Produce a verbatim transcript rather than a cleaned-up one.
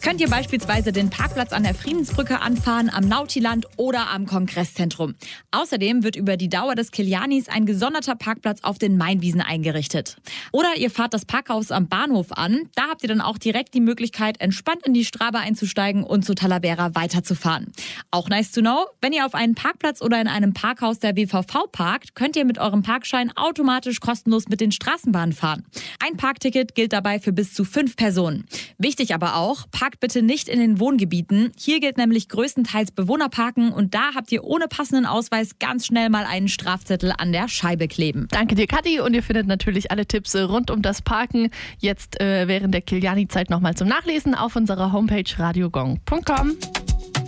könnt ihr beispielsweise den Parkplatz an der Friedensbrücke anfahren, am Nautiland oder am Kongresszentrum. Außerdem wird über die Dauer des Kilianis ein gesonderter Parkplatz auf den Mainwiesen eingerichtet. Oder ihr fahrt das Parkhaus am Bahnhof an. Da habt ihr dann auch direkt die Möglichkeit, entspannt in die Strabe einzusteigen und zu Talavera weiterzufahren. Auch nice to know, wenn ihr auf einen Parkplatz oder in einem Parkhaus der W V V parkt, könnt ihr mit eurem Parkschein automatisch kostenlos mit den Straßenbahnen fahren. Ein Parkticket gilt dabei für bis zu fünf Personen. Wichtig aber auch, parkt bitte nicht in den Wohngebieten. Hier gilt nämlich größtenteils Bewohnerparken und da habt ihr ohne passenden Ausweis ganz schnell mal einen Strafzettel an der Scheibe kleben. Danke dir, Kathi. Und ihr findet natürlich alle Tipps rund um das Parken jetzt äh, während der Kiliani-Zeit nochmal zum Nachlesen auf unserer Homepage radiogong punkt com.